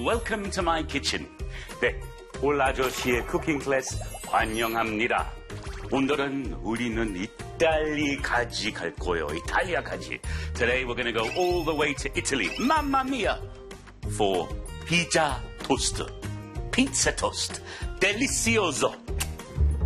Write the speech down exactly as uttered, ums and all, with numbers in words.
welcome to my kitchen. 네, 올 아저씨의 쿠킹 클래스 환영합니다. 오늘은 우리는 이탈리아까지 갈 거예요. 이탈리아까지. Today we're going to go all the way to Italy. Mamma mia! For pizza toast. Pizza toast. Delicioso.